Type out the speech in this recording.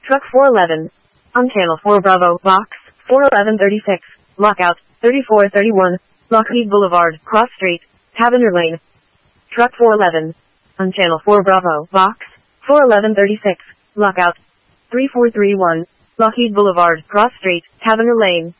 Truck 411. On Channel 4 Bravo, Box 41136. Lockout 3431. Lockheed Boulevard, Cross Street, Taverner Lane. Truck 411. On Channel 4 Bravo, Box 41136. Lockout 3431. Lockheed Boulevard, Cross Street, Taverner Lane.